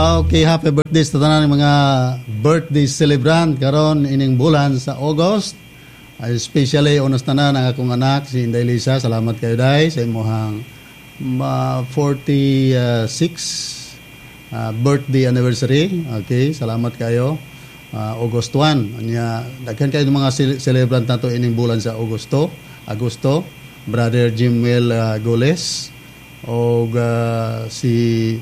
Okay, happy birthday sa tanan ng mga birthday celebrant karon ining bulan sa August. Especially unos tanan ang akong anak si Inday Lisa. Salamat kayo day sa imong 46 birthday anniversary. Okay, salamat kayo. August 1. Anya daghan kayo ng mga celebrant nato ining bulan sa Agosto. Brother Jimwell Goles o si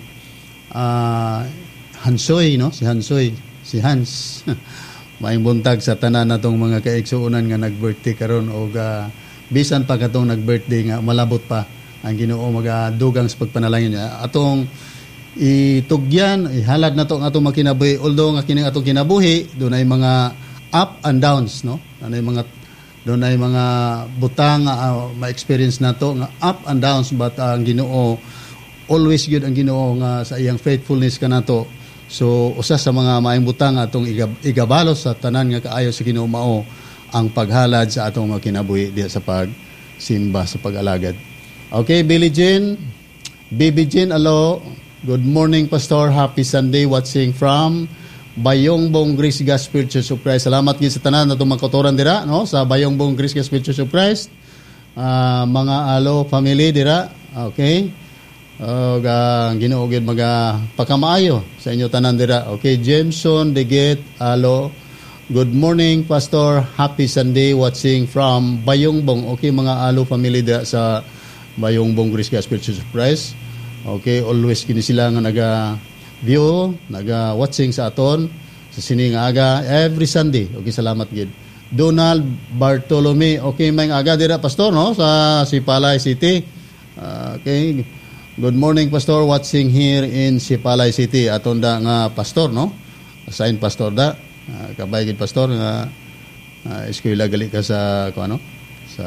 Hansoy, no? Si Hans. Maayong buntag sa tanan natong mga kaigsuonan nga nag-birthday karon o bisan pa katong nag-birthday nga malabot pa ang Ginoo magadugang sa pagpanalangin niya. Atong itugyan, ihalad na to ang atong makinabuhi. Although nga kining atong kinabuhi, doon ay mga up and downs, no? Doon ay mga butang ma-experience na to nga up and downs, but ang Ginoo always good ang Ginoo nga sa iyang faithfulness kanato. So usa sa mga maayong butang atong igabalos sa tanan nga kaayo sa Ginoo mao ang paghalad sa atong mga kinabuhi diha sa pagsimba sa pag-alagad. Okay, Baby Jean, hello. Good morning, Pastor. Happy Sunday watching from Bayongbong Grace Gospel Church of Christ. Salamat gid sa tanan natong magkotoran dira, no, sa Bayongbong Grace Gospel Church of Christ. Mga alo family dira. Okay. Ginoo gid pakamaayo sa inyo tanan dira. Okay, Jameson Deget, alo. Good morning, Pastor. Happy Sunday watching from Bayongbong. Okay, mga alo family dira sa Bayongbong Grace Gospel Church of Christ. Okay, always kini sila nga naga-view, naga-watching sa aton sa sining aga every Sunday. Okay, salamat gid. Donald Bartolome, okay, may aga dira Pastor, no, sa Sipalay City. Okay, good morning, Pastor, watching here in Sipalay City. Aton da nga Pastor, no, assign Pastor da. Kabay gid Pastor nga eskwela gali ka sa sa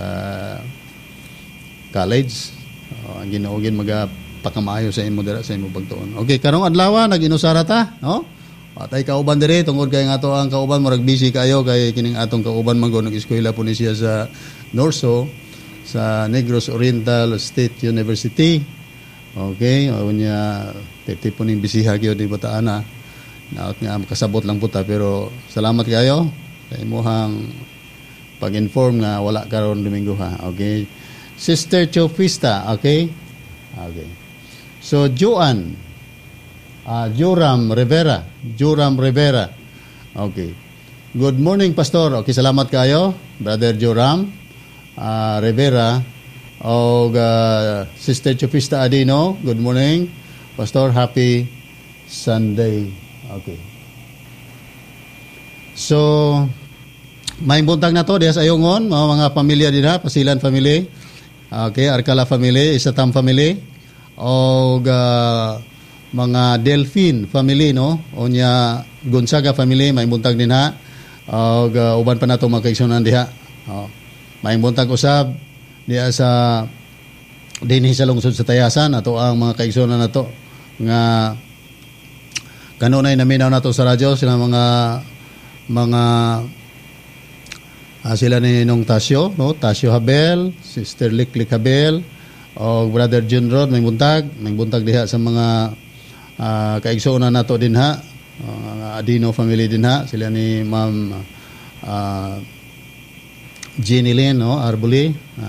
college. Ang Ginoo gid pakamayo sa imo dira sa imo pagtuon. Okay, karong adlaw nag-inusara ta, no? Patay kauban diri tungod kay nga ato ang kauban murag busy kayo kay kining atong kauban man go nag-eskwela po ni siya sa Norso sa Negros Oriental State University. Okay, unya tete po ning bisiha gyud di bataan na. Naot nga makasabot lang puta pero salamat kayo sa imong pag-inform nga wala karon Domingo ha. Okay. Sister Chofista, okay? Okay. So, Joram Rivera. Okay. Good morning, Pastor. Okay, salamat kayo, Brother Joram Rivera. O Sister Chupista Adino, good morning. Pastor, happy Sunday. Okay. So, may buntag na to, diya sa Ayungon, mga pamilya din ha, Pasilan family. Okay, Arcala family, Isatam family. O mga Delphine family, no, o nya Gonzaga family may buntag din ha. O uban pa nato mga kaigsunan diha. May buntag usab diha sa dinhi sa lungsod sa Tayasan ato ang mga kaigsunan nato nga kanunay naminaw nato sa radyo sila mga sila ni Nong Tasio, no, Tasio Habel, Sister Liklik Habel, o Brother John Rod, may buntag diha sa mga kaigsuonan nato din ha, Adino family din ha, sila ni Ma'am Jenny Lynn, no, Arbuli.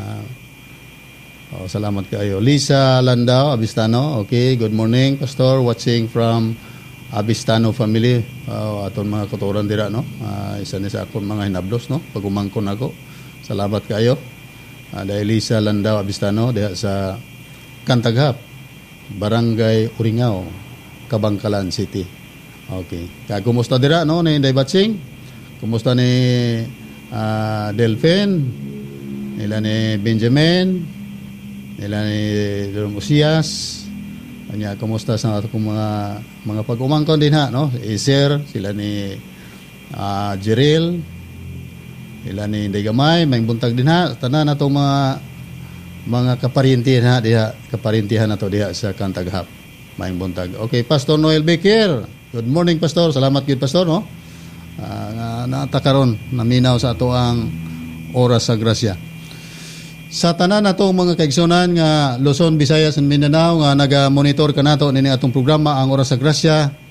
Salamat kayo. Lisa Landao, Abistano. Okay, good morning, Pastor, watching from Abistano family. Aton mga kotoran dira, no, isa ni sa akon mga hinablos, no, pag umangkon ako. Salamat kayo. Dahil Lisa Landao Abistano diha sa Cantaghap, Barangay Uringao, Kabangkalan City. Okay. Kumusta dira, no, ni Inday Batsing? Kumusta ni Delphine? Nila ni Benjamin? Nila ni Usias? Anya kumusta sa ato mga pag-umangkon din ha, no? Iser, sila ni Jeril, sila ni Inday Gamay, may buntag din ha. Tanan nato mga kaparintihan ha, diha kaparintihan nato diha sa Cantaghap. May buntag. Okay, Pastor Noel Becker. Good morning, Pastor. Salamat gid Pastor, no? Natakaron naminaw sa ato ang oras sa grasya. Sa tanan natong mga kaigsunan nga Luzon, Visayas ug Mindanao nga naga-monitor kanato nini atong programa ang oras sa grasya.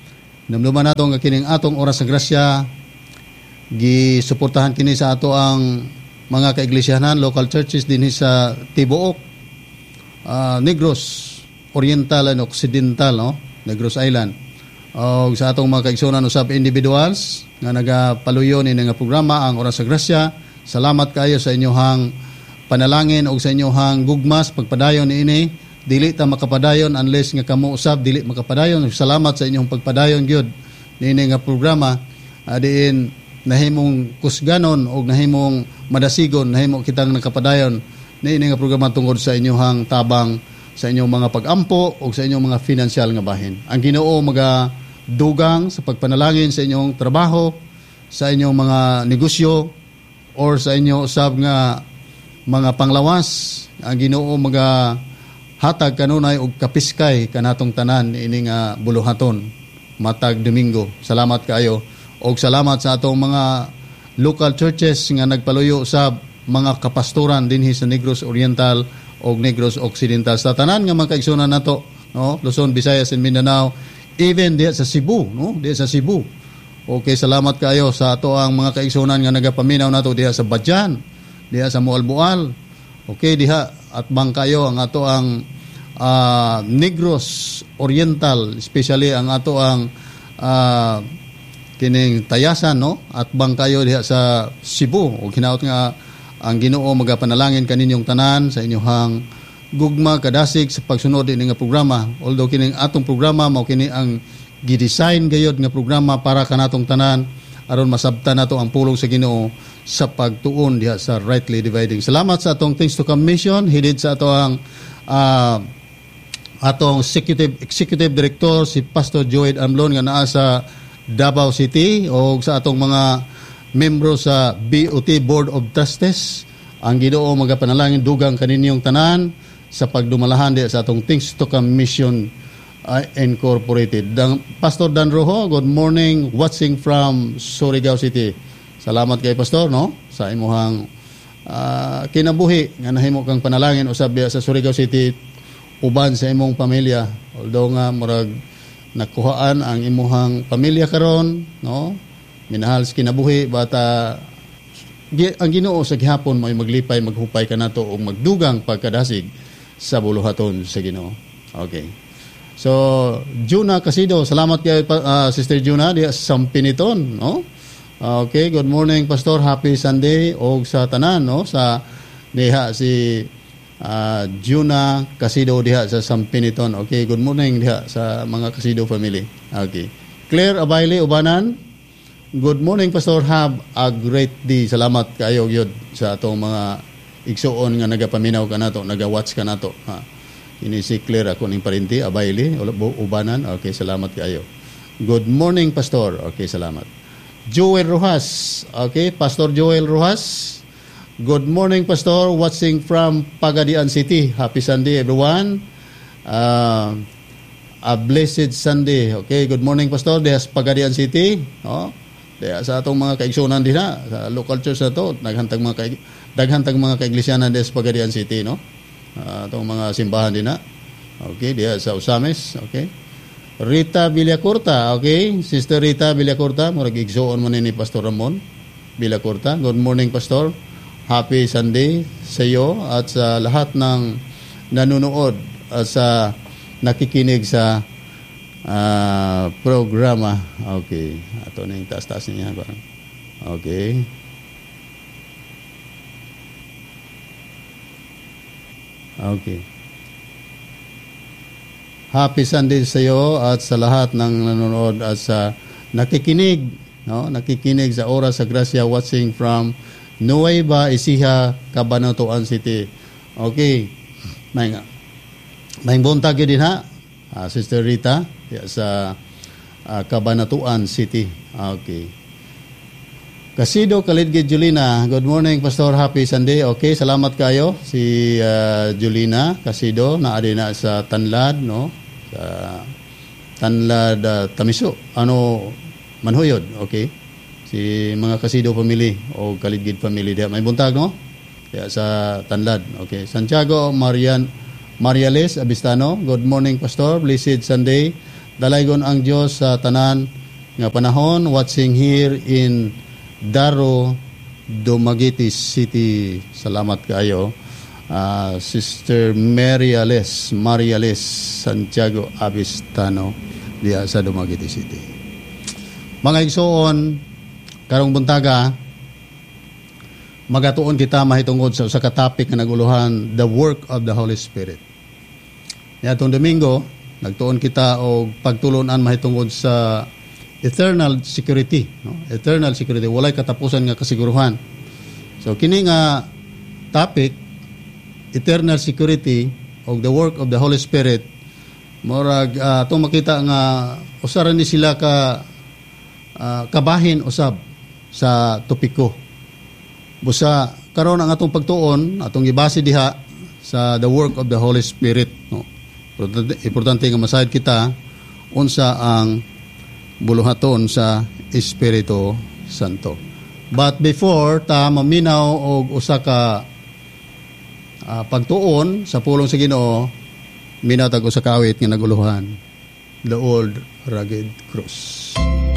Namduman nato nga kining atong oras sa grasya, gisuportahan kini sa ato ang mga kaiglesiyanan, local churches din sa Tibuok, Negros Oriental and Occidental, no? Negros Island. O sa atong mga kaigsunan usab individuals nga nagapaluyon ini nga programa ang oras sa grasya. Salamat kayo sa inyohang panalangin o sa inyohang gugmas pagpadayon niini. Dili ta makapadayon unless nga kamo usab dili makapadayon. Salamat sa inyong pagpadayon gyud niini nga programa. Diin nahimong kusganon o nahimong madasigon, nahimo kitang nakapadayon niini nga programa tungod sa inyohang tabang, sa inyong mga pag-ampo o sa inyong mga financial nga bahin. Ang Ginoo magadugang sa pagpanalangin sa inyong trabaho, sa inyong mga negosyo or sa inyo usab nga mga panglawas. Ang Ginoo hatag kanunay og kapiskay kanatong tanan ini nga buluhaton matag Domingo. Salamat kayo og salamat sa atong mga local churches nga nagpaluyo sa mga kapastoran dinhi sa Negros Oriental og Negros Occidental sa tanan nga mga kaigsunan nato, no? Luzon, Visayas and Mindanao, even diha sa Cebu, no? Diha sa Cebu. Okay, salamat kayo sa ato ang mga kaigsunan nga nagapaminaw nato diha sa Badyan, diha sa Mualbual. Okay, diha at bang kayo ang ato ang Negros Oriental, especially ang ato ang kining Tayasan, no? At bang kayo diha sa Cebu. O hinaot nga ang Ginoo magapanalangin kaninyong tanan sa inyong gugma kadasig sa pagsunod ini nga programa. Although kining atong programa mao kini ang gidesign gayud nga programa para kanatong tanan aron masabtan nato ang pulong sa Ginoo sa pagtuon diha sa rightly dividing. Salamat sa atong Things to Come mission hidid sa ato ang atong executive director si Pastor Joed Amlon nga naa sa Davao City o sa atong mga membro sa BOT Board of Trustees. Ang Ginoo magapanalangin dugang kaninyong tanan sa pagdumalahan diha sa atong Things to Come mission Incorporated. Pastor Dan Rojo, good morning, watching from Surigao City. Salamat kay Pastor, no? Sa imuhang kinabuhi nga nahimo kang panalangin usab diha sa Surigao City uban sa imong pamilya. Although nga murag nakuhaan ang imuhang pamilya karon, no? Minahal sa kinabuhi bata ang Ginoo sa gihapon mo ay maglipay, maghupay kanato o magdugang pagkadasig sa buluhaton sa Ginoo. Okay. So, Juna Casido, salamat kay Sister Juna diha sa Sampiniton, no? Okay, good morning Pastor, happy Sunday og sa tanan, no? Sa diha si Juna Casido diha sa Sampiniton. Okay, good morning diha sa mga Casido family. Okay. Claire Abayle Ubanan, good morning Pastor, have a great day. Salamat kayo gyud sa atong mga igsuon nga nagapaminaw kanato, naga-watch kanato. Ini si Claire ako ning parenti Abayle Ubanan. Okay, salamat kayo. Good morning Pastor. Okay, salamat. Joel Rojas. Okay, Pastor Joel Rojas. Good morning, Pastor. Watching from Pagadian City. Happy Sunday, everyone. A blessed Sunday. Okay, good morning, Pastor. Dehas Pagadian City. Oh, dehas sa atong mga kaigsunan din na sa local church na to. Daghantag mga kaiglesianan dehas Pagadian City, no? Atong mga simbahan din na. Okay, dehas sa Usames. Okay. Rita Villacorta. Okay, Sister Rita Villacorta. Murag igsuon mo ni Pastor Ramon Villacorta. Good morning, Pastor. Happy Sunday sa iyo at sa lahat ng nanonood at sa nakikinig sa programa. Okay. Ito na yung taas-taas niya. Okay. Okay. Happy Sunday sa iyo at sa lahat ng nanonood at sa nakikinig, no? Nakikinig sa Oras sa Gracia, watching from Nueva Ecija, Cabanatuan City. Okay. May buntag din ha, Sister Rita, sa Cabanatuan City. Okay. Casido Kalidgid Julina, good morning Pastor, happy Sunday. Okay, salamat kayo. Si Julina Casido, naadi na sa Tanlad, no? Sa Tanlad, Tamiso. Manhuyod, okay. Si mga Casido family o Kalidgid family diya. May buntag, no? Kaya sa Tanlad. Okay. Santiago Mariales Abistano. Good morning, Pastor. Blessed Sunday. Dalaygon ang Dios sa tanan nga panahon, watching here in Daro, Dumaguete City. Salamat kayo. Sister Mariales Santiago Abistano diya sa Dumaguete City. Mga igsoon, karong buntaga, magatuon kita mahitungod sa usa ka topic nga naguluhan, the work of the Holy Spirit. Niadtong Domingo, nagtuon kita og pagtulunan mahitungod sa eternal security, no? Eternal security, walay katapusan nga kasiguruhan. So kini nga topic, eternal security of the work of the Holy Spirit, murag atong makita nga usaran ni sila ka kabahin usab sa topiko. Busa karon ang atong pagtuon, atong gibase diha sa the work of the Holy Spirit, no? Importante nga masayod kita unsa ang buluhaton sa Espiritu Santo. But before ta maminaw og usa ka pagtuon sa pulong sa Ginoo, minaw tag usa ka awit nga naguluhan, the old rugged cross.